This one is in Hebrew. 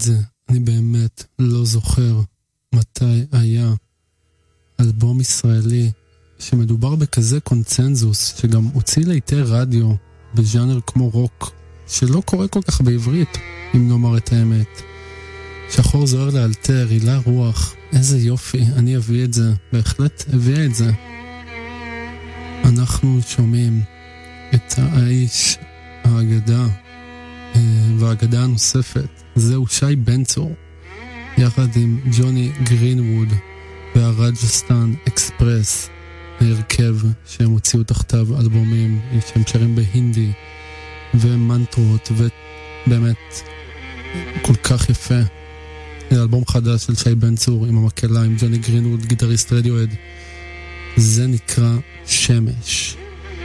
את זה. אני באמת לא זוכר מתי היה אלבום ישראלי שמדובר בכזה קונצנזוס, שגם הוציא לעיתי רדיו בז'אנר כמו רוק, שלא קורה כל כך בעברית, אם נאמר את האמת. שחור זוהר לאלתר, הילה רוח, איזה יופי, אני אביא את זה, בהחלט אביא את זה. אנחנו שומעים את האיש, האגדה, והאגדה הנוספת, זהו שי בן צור, יחד עם ג'וני גרינווד והרג'סטן אקספרס, ההרכב שהם הוציאו תחתיו אלבומים שהם שרים בהינדי ומנטרות, ובאמת כל כך יפה. אלבום חדש של שי בן צור עם המקהלה, עם ג'וני גרינווד, גיטריסט רדיואד, זה נקרא שמש.